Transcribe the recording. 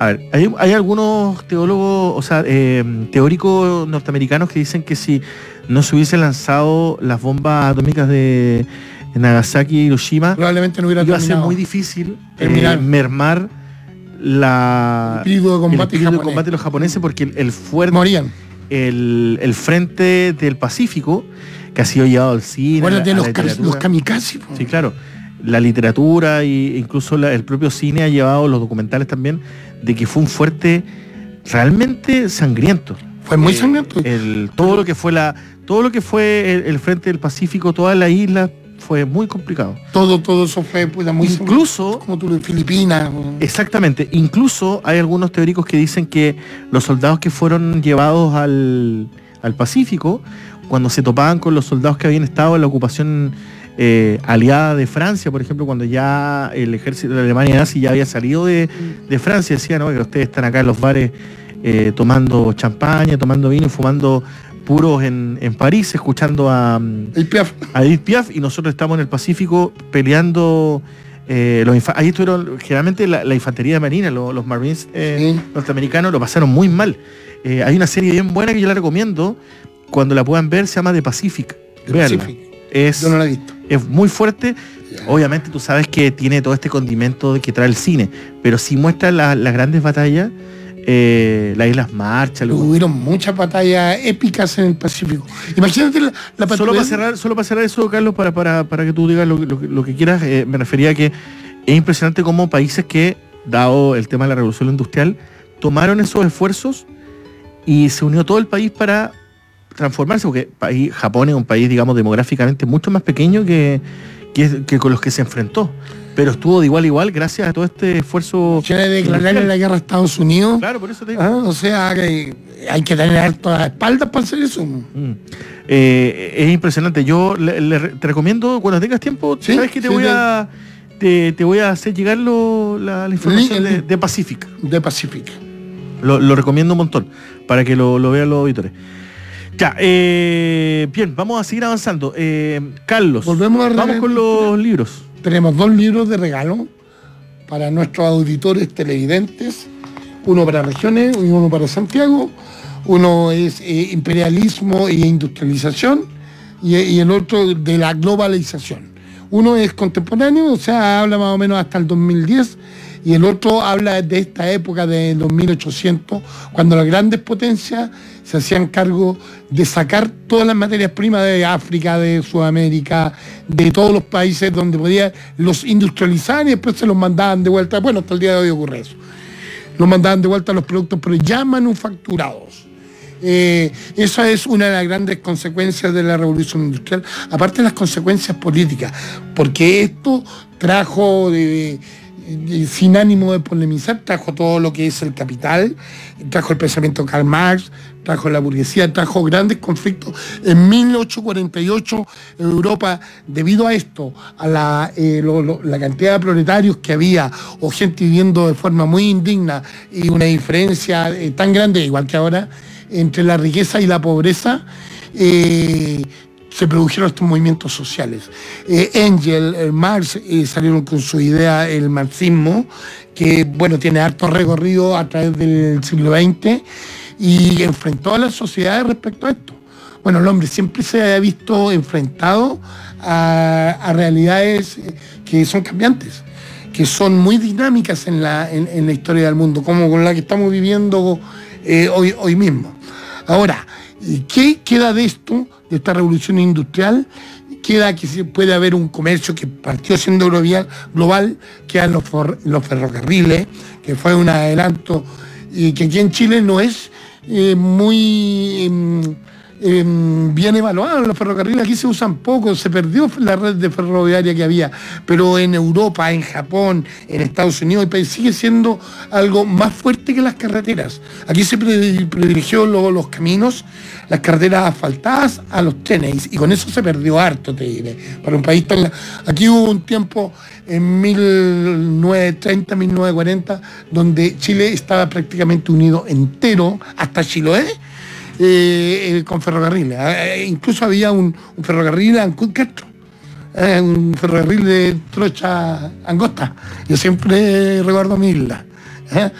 A ver, hay algunos teólogos, o sea, teóricos norteamericanos que dicen que si no se hubiesen lanzado las bombas atómicas de Nagasaki y Hiroshima, probablemente no hubiera iba a ser terminado. muy difícil el mermar espíritu de combate de los japoneses, porque el fuerte, morían. el frente del Pacífico, que ha sido llevado al cine, Acuérdate a la los literatura. kamikaze. Po. Sí, claro. La literatura e incluso el propio cine ha llevado, los documentales también, de que fue un fuerte realmente sangriento. Fue muy sangriento. Todo lo que fue el frente del Pacífico, toda la isla, fue muy complicado. Todo eso fue muy incluso como tú, Filipinas. Exactamente. Incluso hay algunos teóricos que dicen que los soldados que fueron llevados al Pacífico, cuando se topaban con los soldados que habían estado en la ocupación aliada de Francia, por ejemplo, cuando ya el ejército de Alemania nazi ya había salido de Francia, decían, ¿no?, que ustedes están acá en los bares tomando champaña, tomando vino y fumando puros en París, escuchando a Edith Piaf, y nosotros estamos en el Pacífico peleando. Ahí estuvieron generalmente la infantería de marina, los Marines norteamericanos lo pasaron muy mal. Hay una serie bien buena que yo la recomiendo, cuando la puedan ver, se llama The Pacific. Véanla. Yo no la he visto. Es muy fuerte. Obviamente tú sabes que tiene todo este condimento que trae el cine, pero sí muestra las grandes batallas, las Islas Marshall. Hubieron muchas batallas épicas en el Pacífico. Imagínate la patrulla. Solo para cerrar eso, Carlos, para que tú digas lo que quieras, me refería a que es impresionante cómo países que, dado el tema de la revolución industrial, tomaron esos esfuerzos y se unió todo el país para transformarse, porque Japón es un país, digamos, demográficamente mucho más pequeño que con los que se enfrentó, pero estuvo de igual a igual gracias a todo este esfuerzo. Quiere declararle la guerra a Estados Unidos. Claro, por eso te digo. O sea, que hay que tener hartas espaldas para hacer eso. Es impresionante. Yo te recomiendo, cuando tengas tiempo, sabes que te voy a hacer llegar la información de Pacific. De Pacific. Lo recomiendo un montón, para que lo vean los auditores. Ya, bien, vamos a seguir avanzando. Carlos, vamos con los libros. Tenemos 2 libros de regalo para nuestros auditores televidentes. Uno para regiones y uno para Santiago. Uno es imperialismo e industrialización y el otro de la globalización. Uno es contemporáneo, o sea, habla más o menos hasta el 2010. Y el otro habla de esta época de los 1800, cuando las grandes potencias se hacían cargo de sacar todas las materias primas de África, de Sudamérica, de todos los países donde podían, los industrializar y después se los mandaban de vuelta. Bueno, hasta el día de hoy ocurre eso. Los mandaban de vuelta a los productos, pero ya manufacturados. Esa es una de las grandes consecuencias de la revolución industrial, aparte de las consecuencias políticas, porque esto trajo sin ánimo de polemizar, trajo todo lo que es el capital, trajo el pensamiento de Karl Marx, trajo la burguesía, trajo grandes conflictos. En 1848 Europa, debido a esto, a la cantidad de proletarios que había, o gente viviendo de forma muy indigna, y una diferencia tan grande, igual que ahora, entre la riqueza y la pobreza, se produjeron estos movimientos sociales. Engels, Marx salieron con su idea, el marxismo, que bueno, tiene harto recorrido a través del siglo XX y enfrentó a las sociedades respecto a esto. Bueno, el hombre siempre se ha visto enfrentado a realidades que son cambiantes, que son muy dinámicas en la historia del mundo, como con la que estamos viviendo hoy mismo. Ahora, ¿qué queda de esto, de esta revolución industrial? Queda que puede haber un comercio que partió siendo global, quedan los ferrocarriles, que fue un adelanto, y que aquí en Chile no es muy bien evaluado. Los ferrocarriles aquí se usan poco, se perdió la red de ferroviaria que había, pero en Europa, en Japón, en Estados Unidos, sigue siendo algo más fuerte que las carreteras. Aquí se privilegió los caminos, las carreteras asfaltadas a los trenes, y con eso se perdió harto, te diré. Para un país tan... Aquí hubo un tiempo en 1930, 1940, donde Chile estaba prácticamente unido entero, hasta Chiloé, con ferrocarriles. Incluso había un ferrocarril a Ancud Castro, un ferrocarril de trocha angosta. Yo siempre recuerdo mi isla.